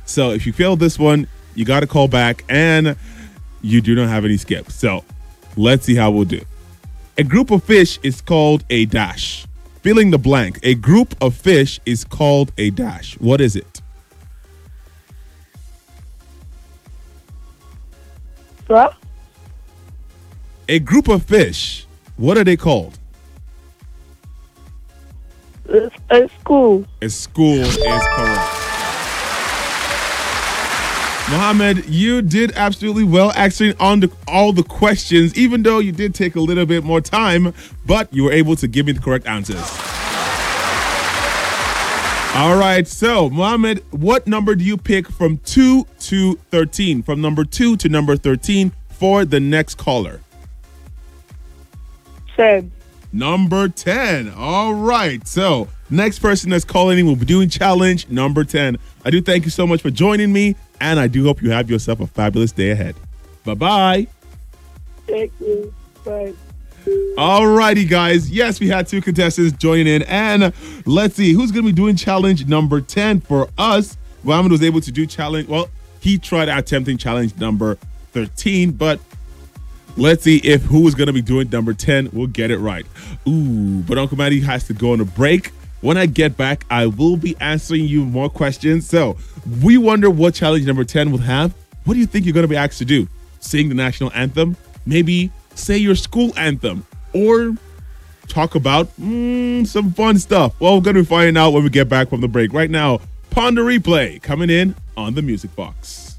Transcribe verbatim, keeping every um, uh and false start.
So if you fail this one, you got to call back, and you do not have any skips. So let's see how we'll do. A group of fish is called a dash. Filling the blank. A group of fish is called a dash. What is it? What? A group of fish. What are they called? It's a school. A school is correct. Mohammed, you did absolutely well answering on the, all the questions, even though you did take a little bit more time, but you were able to give me the correct answers. All right, so Mohammed, what number do you pick from two to thirteen? From number two to number thirteen for the next caller? Ten. Number ten. All right. So next person that's calling in will be doing challenge number ten. I do thank you so much for joining me, and I do hope you have yourself a fabulous day ahead. Bye-bye. Thank you. Bye. All righty, guys. Yes, we had two contestants joining in, and let's see who's going to be doing challenge number ten for us. Mohammed was able to do challenge. Well, he tried attempting challenge number thirteen, but let's see if who is going to be doing number ten will get it right. Ooh, but Uncle Matty has to go on a break. When I get back, I will be answering you more questions. So we wonder what challenge number ten will have. What do you think you're going to be asked to do? Sing the national anthem? Maybe say your school anthem? Or talk about mm, some fun stuff? Well, we're going to be finding out when we get back from the break. Right now, Ponder Replay coming in on the Music Box.